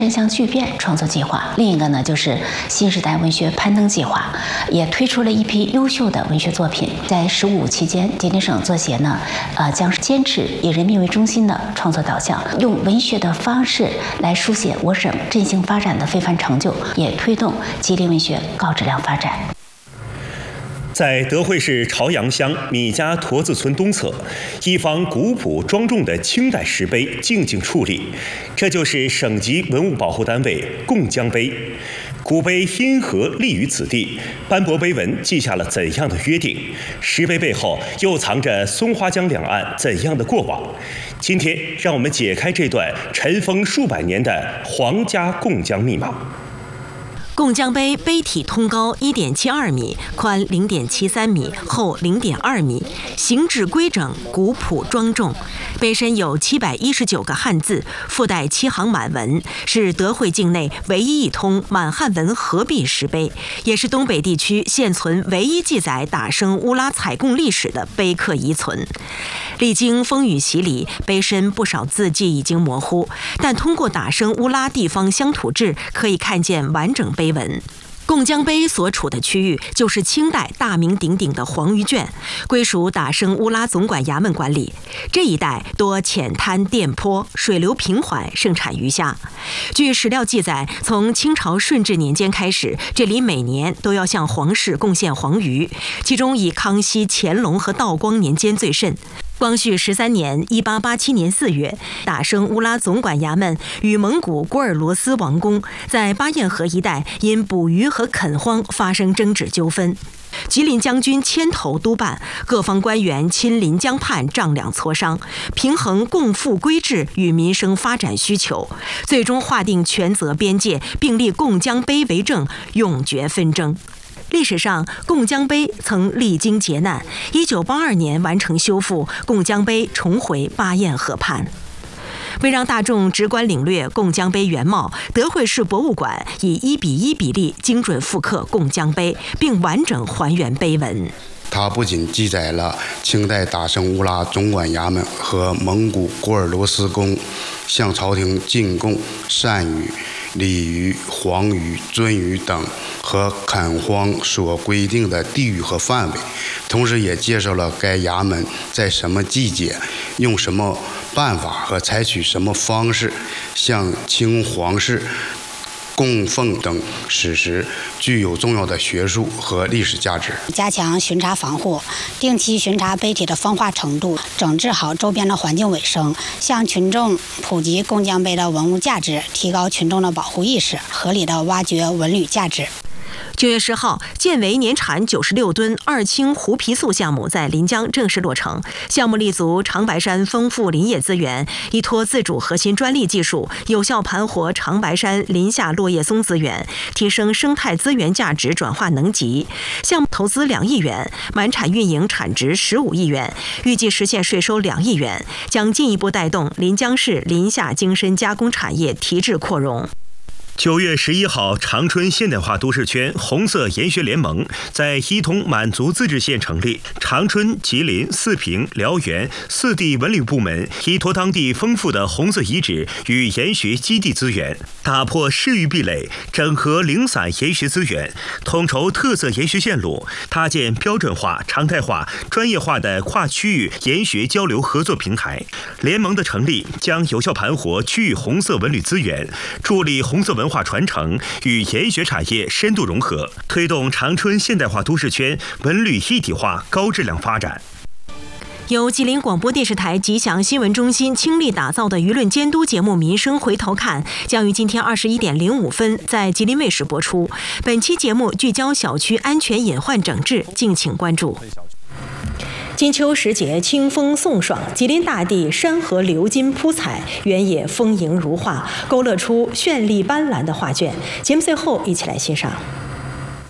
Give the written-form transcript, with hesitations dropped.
真相巨变创作计划，另一个呢就是新时代文学攀登计划，也推出了一批优秀的文学作品。在15期间，吉林省作协呢，将坚持以人民为中心的创作导向，用文学的方式来书写我省振兴发展的非凡成就，也推动吉林文学高质量发展。 在德惠市朝阳乡米家坨子村东侧，一方古朴庄重的清代石碑静静矗立，这就是省级文物保护单位贡江碑。古碑因何立于此地？斑驳碑文记下了怎样的约定？石碑背后又藏着松花江两岸怎样的过往？今天，让我们解开这段尘封数百年的皇家贡江密码。 贡江碑碑体通高1.72米，宽0.73米，厚0.2米，形制规整，古朴庄重。碑身有719个汉字，附带7行满文，是德惠境内唯一一通满汉文合璧石碑，也是东北地区现存唯一记载打生乌拉采贡历史的碑刻遗存。历经风雨洗礼，碑身不少字迹已经模糊，但通过打生乌拉地方乡土志，可以看见完整碑文。贡江碑所处的区域就是清代大名鼎鼎的黄鱼圈，归属打生乌拉总管衙门管理。这一带多浅滩垫坡，水流平缓，盛产鱼虾。据史料记载，从清朝顺治年间开始，这里每年都要向皇室贡献黄鱼，其中以康熙、乾隆和道光年间最甚。光绪13年（1887年4月），打生乌拉总管衙门与蒙古郭尔罗斯王公在巴彦河一带因捕鱼和垦荒发生争执纠纷。吉林将军牵头督办，各方官员亲临江畔丈量磋商，平衡共富规制与民生发展需求，最终划定权责边界，并立贡江碑为证，永绝纷争。历史上，贡江碑曾历经劫难，1982年完成修复，贡江碑重回巴彦河畔。为让大众直观领略贡江碑原貌，德惠市博物馆以1:1比例精准复刻贡江碑，并完整还原碑文。 它不仅记载了清代打生乌拉总管衙门和蒙古郭尔罗斯公向朝廷进贡鳝鱼、鲤鱼、黄鱼、鳟鱼等和垦荒所规定的地域和范围，同时也介绍了该衙门在什么季节、用什么办法和采取什么方式向清皇室供奉等史实，具有重要的学术和历史价值。 加强巡查防护，定期巡查碑体的风化程度，整治好周边的环境卫生，向群众普及贡江碑的文物价值，提高群众的保护意识，合理的挖掘文旅价值。 9月10号，建维年产96吨二氢胡皮素项目在临江正式落成。项目立足长白山丰富林业资源，依托自主核心专利技术，有效盘活长白山林下落叶松资源，提升生态资源价值转化能级。项目投资2亿元，满产运营产值15亿元，预计实现税收2亿元，将进一步带动临江市林下精深加工产业提质扩容。 9月11号，长春现代化都市圈红色研学联盟在伊通满族自治县成立。长春、吉林、四平、辽源4地文旅部门依托当地丰富的红色遗址与研学基地资源，打破市域壁垒，整合零散研学资源，统筹特色研学线路，搭建标准化、常态化、专业化的跨区域研学交流合作平台。联盟的成立将有效盘活区域红色文旅资源，助力红色文化传承与研学产业深度融合，推动长春现代化都市圈文旅一体化高质量发展。 由吉林广播电视台吉祥新闻中心倾力打造的舆论监督节目《民生回头看》将于今天21点05分在吉林卫视播出。本期节目聚焦小区安全隐患整治，敬请关注。金秋时节，清风送爽，吉林大地山河流金铺彩，原野丰盈如画，勾勒出绚丽斑斓的画卷。节目最后，一起来欣赏。